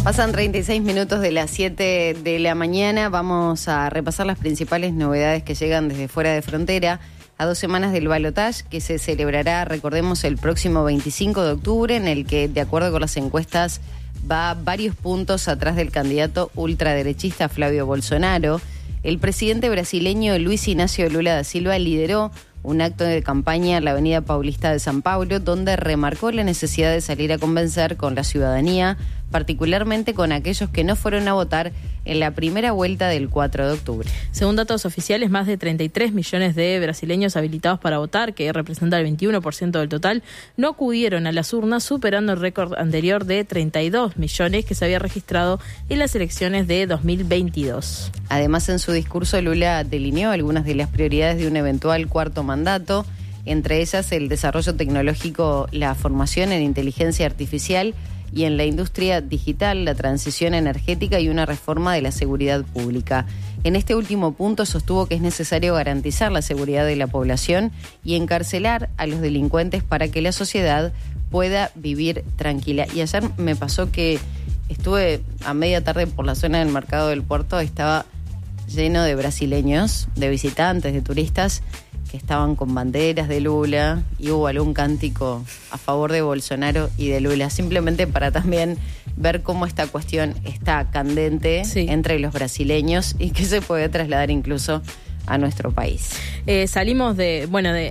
Pasan 36 minutos de las 7 de la mañana. Vamos a repasar las principales novedades que llegan desde fuera de frontera. A 2 semanas del balotaje, que se celebrará, recordemos, el próximo 25 de octubre, en el que, de acuerdo con las encuestas, va varios puntos atrás del candidato ultraderechista Flavio Bolsonaro. El presidente brasileño Luis Ignacio Lula da Silva lideró un acto de campaña en la avenida Paulista de San Paulo, donde remarcó la necesidad de salir a convencer con la ciudadanía, particularmente con aquellos que no fueron a votar en la primera vuelta del 4 de octubre. Según datos oficiales, más de 33 millones de brasileños habilitados para votar, que representa el 21% del total, no acudieron a las urnas, superando el récord anterior de 32 millones que se había registrado en las elecciones de 2022. Además, en su discurso, Lula delineó algunas de las prioridades de un eventual cuarto mandato, entre ellas el desarrollo tecnológico, la formación en inteligencia artificial y en la industria digital, la transición energética y una reforma de la seguridad pública. En este último punto sostuvo que es necesario garantizar la seguridad de la población y encarcelar a los delincuentes para que la sociedad pueda vivir tranquila. Y ayer me pasó que estuve a media tarde por la zona del Mercado del Puerto, estaba lleno de brasileños, de visitantes, de turistas, que estaban con banderas de Lula, y hubo algún cántico a favor de Bolsonaro y de Lula, simplemente para también ver cómo esta cuestión está candente entre los brasileños y que se puede trasladar incluso a nuestro país. Salimos de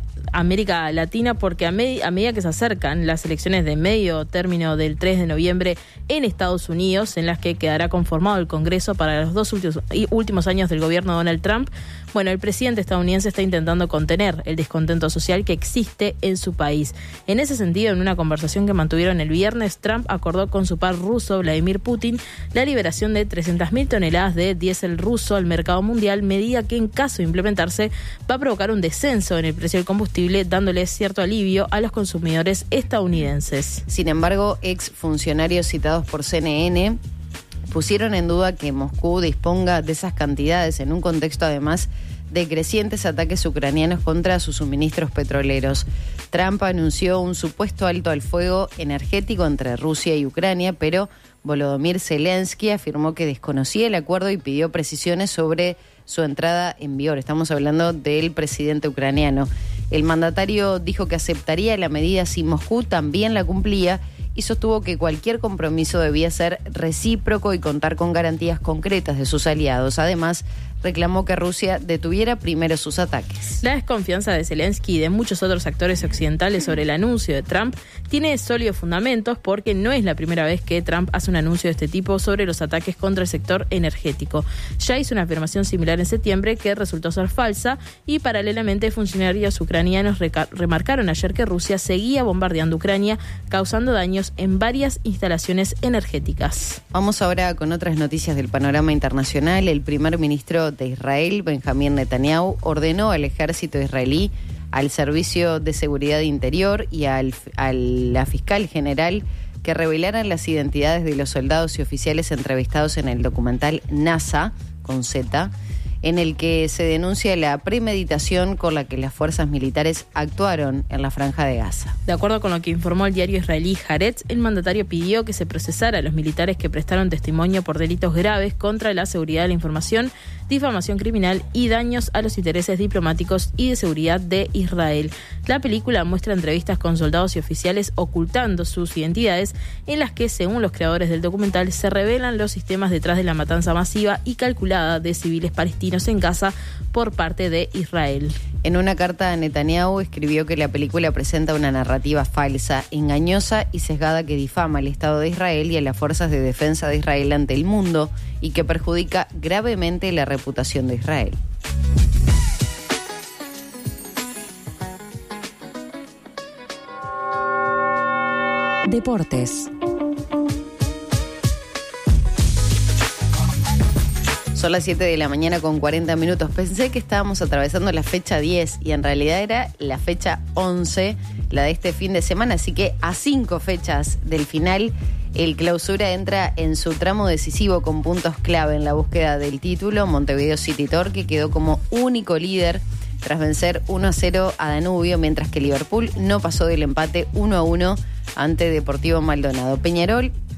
América Latina porque a medida que se acercan las elecciones de medio término del 3 de noviembre en Estados Unidos, en las que quedará conformado el Congreso para los 2 últimos años del gobierno de Donald Trump, el presidente estadounidense está intentando contener el descontento social que existe en su país. En ese sentido, en una conversación que mantuvieron el viernes, Trump acordó con su par ruso, Vladimir Putin, la liberación de 300.000 toneladas de diésel ruso al mercado mundial, medida que, en caso de implementarse, va a provocar un descenso en el precio del combustible, dándole cierto alivio a los consumidores estadounidenses. Sin embargo, exfuncionarios citados por CNN pusieron en duda que Moscú disponga de esas cantidades en un contexto, además, de crecientes ataques ucranianos contra sus suministros petroleros. Trump anunció un supuesto alto al fuego energético entre Rusia y Ucrania, pero Volodymyr Zelensky afirmó que desconocía el acuerdo y pidió precisiones sobre su entrada en vigor. Estamos hablando del presidente ucraniano. El mandatario dijo que aceptaría la medida si Moscú también la cumplía y sostuvo que cualquier compromiso debía ser recíproco y contar con garantías concretas de sus aliados. Además, reclamó que Rusia detuviera primero sus ataques. La desconfianza de Zelensky y de muchos otros actores occidentales sobre el anuncio de Trump tiene sólidos fundamentos, porque no es la primera vez que Trump hace un anuncio de este tipo sobre los ataques contra el sector energético. Ya hizo una afirmación similar en septiembre que resultó ser falsa, y paralelamente funcionarios ucranianos remarcaron ayer que Rusia seguía bombardeando Ucrania, causando daños en varias instalaciones energéticas. Vamos ahora con otras noticias del panorama internacional. El primer ministro de Israel, Benjamín Netanyahu, ordenó al ejército israelí, al Servicio de Seguridad Interior y a la fiscal general que revelaran las identidades de los soldados y oficiales entrevistados en el documental NASA, con Z, en el que se denuncia la premeditación con la que las fuerzas militares actuaron en la Franja de Gaza. De acuerdo con lo que informó el diario israelí Haaretz, el mandatario pidió que se procesara a los militares que prestaron testimonio por delitos graves contra la seguridad de la información, difamación criminal y daños a los intereses diplomáticos y de seguridad de Israel. La película muestra entrevistas con soldados y oficiales ocultando sus identidades, en las que, según los creadores del documental, se revelan los sistemas detrás de la matanza masiva y calculada de civiles palestinos en Gaza por parte de Israel. En una carta, Netanyahu escribió que la película presenta una narrativa falsa, engañosa y sesgada que difama al Estado de Israel y a las fuerzas de defensa de Israel ante el mundo y que perjudica gravemente la reputación de Israel. Deportes. Son las 7 de la mañana con 40 minutos. Pensé que estábamos atravesando la fecha 10 y en realidad era la fecha 11, la de este fin de semana. Así que a 5 fechas del final, el Clausura entra en su tramo decisivo con puntos clave en la búsqueda del título. Montevideo City Torque quedó como único líder tras vencer 1-0 a Danubio, mientras que Liverpool no pasó del empate 1-1 ante Deportivo Maldonado. Peñarol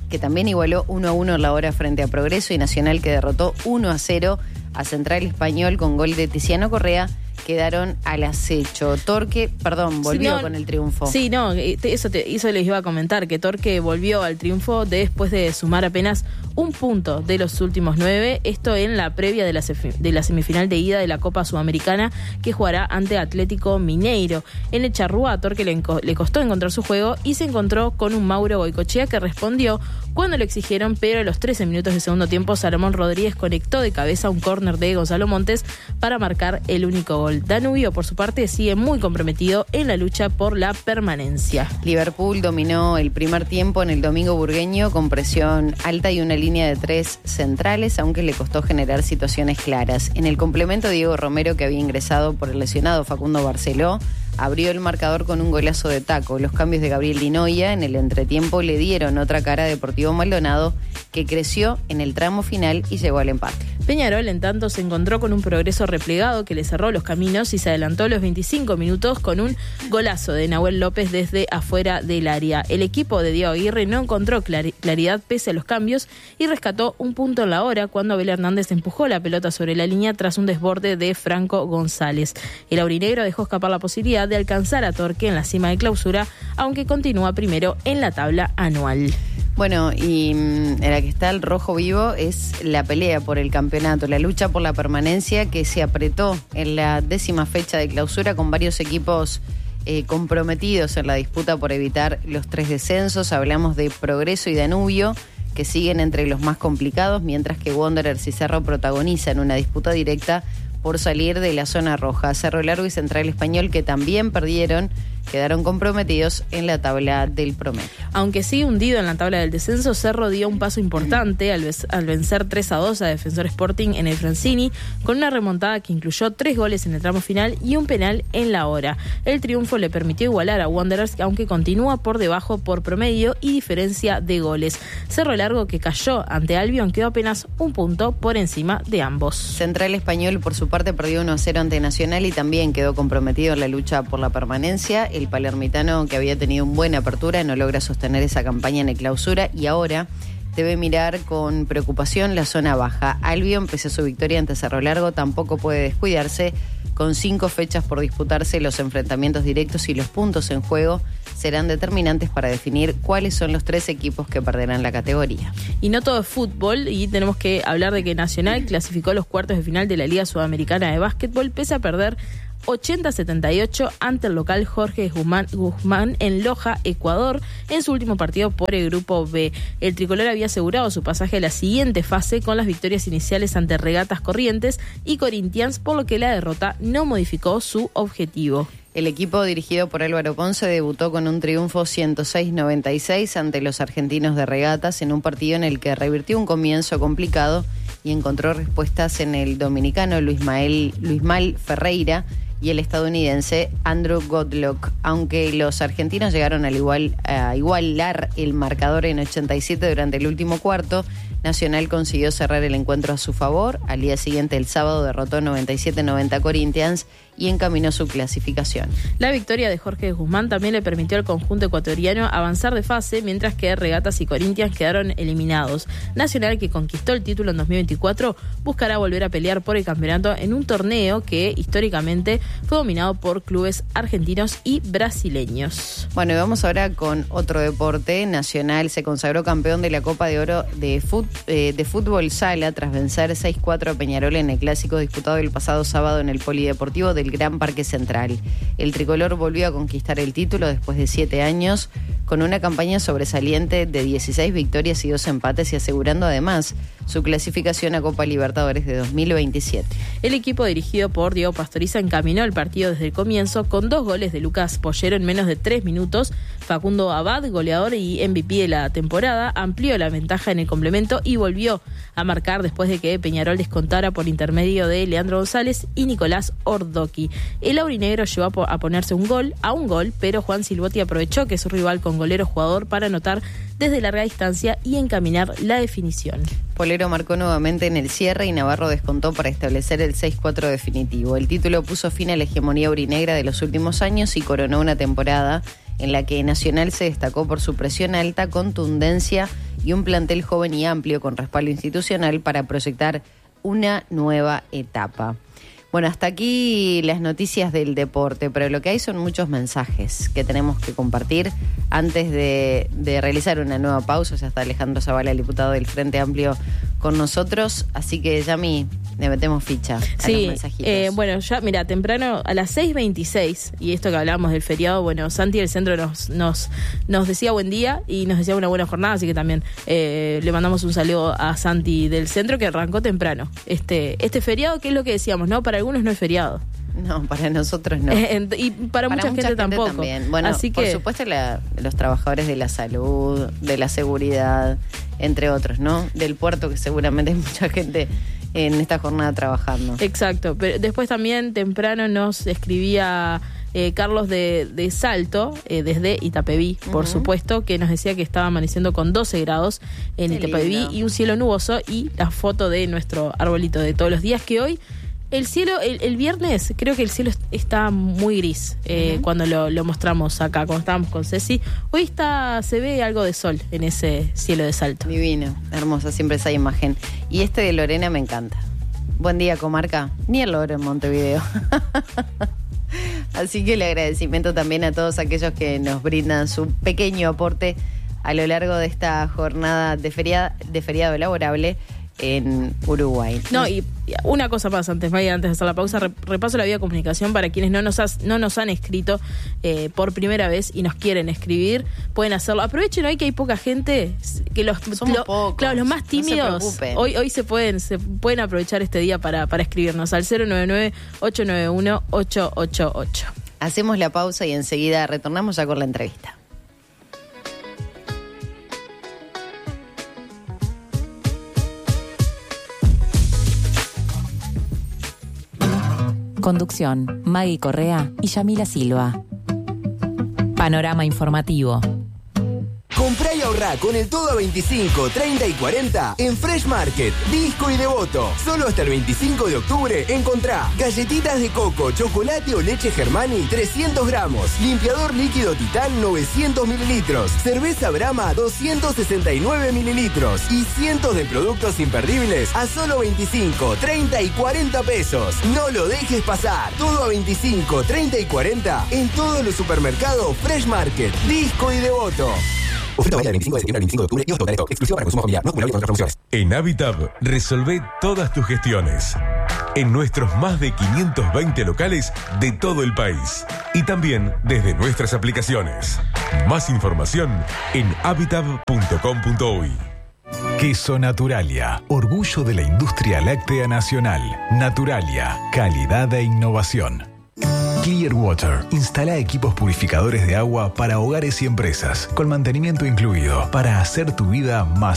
que también igualó 1-1 en la hora frente a Progreso, y Nacional, que derrotó 1-0 a Central Español con gol de Tiziano Correa, quedaron al acecho. Torque, volvió con el triunfo. Sí, no, eso les iba a comentar, que Torque volvió al triunfo después de sumar apenas un punto de los últimos 9, esto en la previa de la semifinal de ida de la Copa Sudamericana, que jugará ante Atlético Mineiro. En el Charrúa a Torque le costó encontrar su juego y se encontró con un Mauro Goicoechea que respondió cuando lo exigieron, pero a los 13 minutos de segundo tiempo Salomón Rodríguez conectó de cabeza un córner de Gonzalo Montes para marcar el único gol. Danubio, por su parte, sigue muy comprometido en la lucha por la permanencia. Liverpool dominó el primer tiempo en el domingo burgueño con presión alta y una línea de 3 centrales, aunque le costó generar situaciones claras. En el complemento, Diego Romero, que había ingresado por el lesionado Facundo Barceló, abrió el marcador con un golazo de taco. Los cambios de Gabriel Di Noia en el entretiempo le dieron otra cara a Deportivo Maldonado, que creció en el tramo final y llegó al empate. Peñarol, en tanto, se encontró con un Progreso replegado que le cerró los caminos y se adelantó a los 25 minutos con un golazo de Nahuel López desde afuera del área. El equipo de Diego Aguirre no encontró claridad pese a los cambios y rescató un punto en la hora cuando Abel Hernández empujó la pelota sobre la línea tras un desborde de Franco González. El aurinegro dejó escapar la posibilidad de alcanzar a Torque en la cima de clausura, aunque continúa primero en la tabla anual. Bueno, y en la que está el rojo vivo es la pelea por el campeonato, la lucha por la permanencia, que se apretó en la 10ª fecha de clausura con varios equipos comprometidos en la disputa por evitar los 3 descensos. Hablamos de Progreso y Danubio, que siguen entre los más complicados, mientras que Wanderers y Cerro protagonizan una disputa directa por salir de la zona roja. Cerro Largo y Central Español, que también perdieron, quedaron comprometidos en la tabla del promedio. Aunque sigue hundido en la tabla del descenso, Cerro dio un paso importante al vencer 3-2 a Defensor Sporting en el Francini, con una remontada que incluyó 3 goles en el tramo final y un penal en la hora. El triunfo le permitió igualar a Wanderers, aunque continúa por debajo por promedio y diferencia de goles. Cerro Largo, que cayó ante Albion, quedó apenas un punto por encima de ambos. Central Español, por su parte, perdió 1-0 ante Nacional y también quedó comprometido en la lucha por la permanencia. El palermitano, que había tenido una buena apertura, no logra sostener esa campaña en el clausura y ahora debe mirar con preocupación la zona baja. Albion, pese a su victoria ante Cerro Largo, tampoco puede descuidarse. Con 5 fechas por disputarse, los enfrentamientos directos y los puntos en juego serán determinantes para definir cuáles son los 3 equipos que perderán la categoría. Y no todo es fútbol, y tenemos que hablar de que Nacional clasificó los cuartos de final de la Liga Sudamericana de Básquetbol, pese a perder 80-78 ante el local Jorge Guzmán en Loja, Ecuador, en su último partido por el Grupo B. El tricolor había asegurado su pasaje a la siguiente fase con las victorias iniciales ante Regatas Corrientes y Corinthians, por lo que la derrota no modificó su objetivo. El equipo dirigido por Álvaro Ponce debutó con un triunfo 106-96 ante los argentinos de Regatas, en un partido en el que revirtió un comienzo complicado y encontró respuestas en el dominicano Luismal Ferreira y el estadounidense Andrew Godlock. Aunque los argentinos llegaron a igualar el marcador en 87 durante el último cuarto, Nacional consiguió cerrar el encuentro a su favor. Al día siguiente, el sábado, derrotó 97-90 a Corinthians y encaminó su clasificación. La victoria de Jorge Guzmán también le permitió al conjunto ecuatoriano avanzar de fase, mientras que Regatas y Corinthians quedaron eliminados. Nacional, que conquistó el título en 2024, buscará volver a pelear por el campeonato en un torneo que históricamente fue dominado por clubes argentinos y brasileños. Bueno, y vamos ahora con otro deporte. Nacional se consagró campeón de la Copa de Oro de fútbol sala tras vencer 6-4 a Peñarol en el clásico disputado el pasado sábado en el Polideportivo del Gran Parque Central. El tricolor volvió a conquistar el título después de 7 años, con una campaña sobresaliente de 16 victorias y 2 empates, y asegurando además su clasificación a Copa Libertadores de 2027. El equipo dirigido por Diego Pastoriza encaminó el partido desde el comienzo con 2 goles de Lucas Pollero en menos de 3 minutos. Facundo Abad, goleador y MVP de la temporada, amplió la ventaja en el complemento y volvió a marcar después de que Peñarol descontara por intermedio de Leandro González y Nicolás Ordoqui. El aurinegro llegó a ponerse un gol, pero Juan Silvotti aprovechó que su rival con golero jugador para anotar desde larga distancia y encaminar la definición. Polero marcó nuevamente en el cierre y Navarro descontó para establecer el 6-4 definitivo. El título puso fin a la hegemonía aurinegra de los últimos años y coronó una temporada en la que Nacional se destacó por su presión alta, contundencia y un plantel joven y amplio con respaldo institucional para proyectar una nueva etapa. Bueno, hasta aquí las noticias del deporte, pero lo que hay son muchos mensajes que tenemos que compartir antes de realizar una nueva pausa. Ya está Alejandro Zavala, el diputado del Frente Amplio, con nosotros, así que Yami, le metemos ficha a los mensajitos. Bueno, ya mira, temprano a las 6:26, y esto que hablábamos del feriado, bueno, Santi del Centro nos decía buen día y nos decía una buena jornada, así que también le mandamos un saludo a Santi del Centro, que arrancó temprano este feriado, que es lo que decíamos, ¿no? Para algunos no es feriado. No, para nosotros no. Y para mucha gente tampoco. También. Bueno, así que, por supuesto los trabajadores de la salud, de la seguridad, entre otros, ¿no? Del puerto, que seguramente hay mucha gente en esta jornada trabajando. Exacto, pero después también temprano nos escribía Carlos de Salto, desde Itapeví, por supuesto, que nos decía que estaba amaneciendo con 12 grados en Itapeví y un cielo nuboso, y la foto de nuestro arbolito de todos los días, que hoy el cielo, el viernes, creo que el cielo está muy gris cuando lo mostramos acá, cuando estábamos con Ceci. Hoy se ve algo de sol en ese cielo de Salto. Divino, hermosa siempre esa imagen. Y este de Lorena me encanta. Buen día, comarca. Ni el logro en Montevideo. Así que el agradecimiento también a todos aquellos que nos brindan su pequeño aporte a lo largo de esta jornada de feriado laborable en Uruguay. No, y una cosa más antes de hacer la pausa, repaso la vía de comunicación para quienes no nos han escrito por primera vez y nos quieren escribir, pueden hacerlo. Aprovechen hoy que hay poca gente, que los más tímidos hoy se pueden aprovechar este día para escribirnos al 099-891-888. Hacemos la pausa y enseguida retornamos ya con la entrevista. Conducción, Maggie Correa y Yamila Silva. Panorama informativo. Comprá y ahorrá con el todo a 25, 30 y 40 en Fresh Market, Disco y Devoto. Solo hasta el 25 de octubre encontrá galletitas de coco, chocolate o leche Germani 300 gramos, limpiador líquido Titán 900 mililitros, cerveza Brahma 269 mililitros y cientos de productos imperdibles a solo 25, 30 y 40 pesos. No lo dejes pasar. Todo a 25, 30 y 40 en todos los supermercados Fresh Market, Disco y Devoto. Oferta válida del 25 de septiembre al 25 de octubre y hasta esto. Exclusiva para consumo familiar. No acumulable con otras promociones. En Habitab, resolvé todas tus gestiones. En nuestros más de 520 locales de todo el país. Y también desde nuestras aplicaciones. Más información en habitab.com.uy. Queso Naturalia, orgullo de la industria láctea nacional. Naturalia, calidad e innovación. Clearwater instala equipos purificadores de agua para hogares y empresas, con mantenimiento incluido, para hacer tu vida más